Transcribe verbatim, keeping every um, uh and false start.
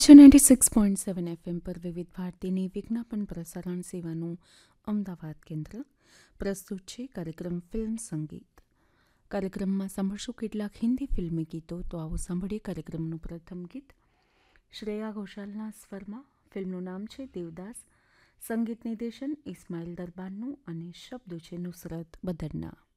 Ninety six point seven FM પર વિવિધ ભારતીની વિજ્ઞાપન પ્રસારણ સેવાનું અમદાવાદ કેન્દ્ર પ્રસ્તુત છે કાર્યક્રમ ફિલ્મ સંગીત. કાર્યક્રમમાં સાંભળશું કેટલાક હિન્દી ફિલ્મી ગીતો. તો આવો સાંભળીએ કાર્યક્રમનું પ્રથમ ગીત શ્રેયા ઘોષાલના સ્વરમાં. ફિલ્મનું નામ છે દેવદાસ. સંગીત નિર્દેશન ઇસ્માઇલ દરબારનું અને શબ્દો છે નુસરત બદરના.